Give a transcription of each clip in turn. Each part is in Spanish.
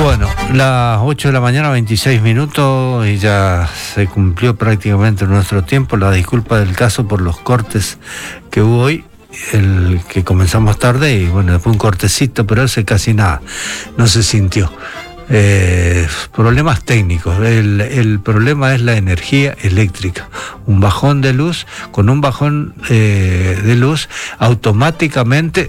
Bueno, las 8 de la mañana, 26 minutos, y ya se cumplió prácticamente nuestro tiempo. La disculpa del caso por los cortes que hubo hoy, el que comenzamos tarde, y bueno, después un cortecito, pero ese casi nada, no se sintió. Problemas técnicos. El problema es la energía eléctrica. Un bajón de luz, con un bajón de luz automáticamente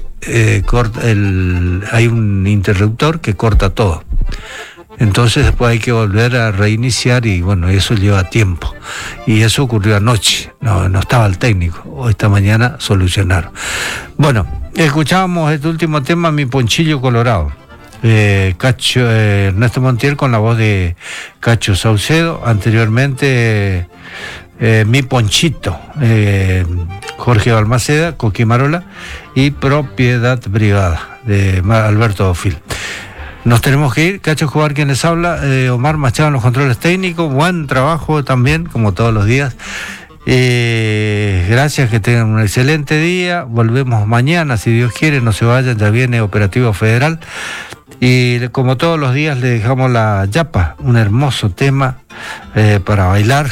hay un interruptor que corta todo. Entonces después hay que volver a reiniciar, y bueno, eso lleva tiempo. Y eso ocurrió anoche, no estaba el técnico, o esta mañana solucionaron. Bueno, escuchábamos este último tema, Mi Ponchillo Colorado. Ernesto Montiel con la voz de Cacho Saucedo. Anteriormente Mi Ponchito, Jorge Balmaceda, Coquimarola, y Propiedad Privada de Alberto Ofil. Nos tenemos que ir. Cacho Escobar quien les habla, Omar Machado en los controles técnicos. Buen trabajo también, como todos los días. Gracias, que tengan un excelente día. Volvemos mañana, si Dios quiere, no se vayan, ya viene Operativo Federal. Y como todos los días le dejamos la yapa, un hermoso tema para bailar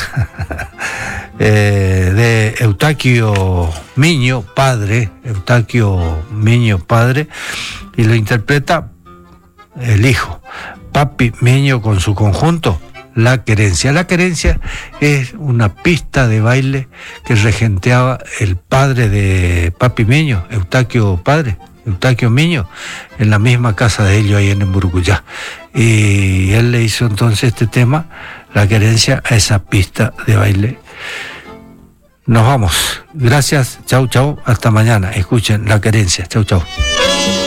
de Eustaquio Miño, padre, y lo interpreta el hijo, Papi Miño, con su conjunto La Querencia. La Querencia es una pista de baile que regenteaba el padre de Papi Miño, Eustaquio Miño, en la misma casa de ellos ahí en Emburgullá. Y él le hizo entonces este tema, La Querencia, a esa pista de baile. Nos vamos. Gracias. Chau, hasta mañana. Escuchen La Querencia. Chau.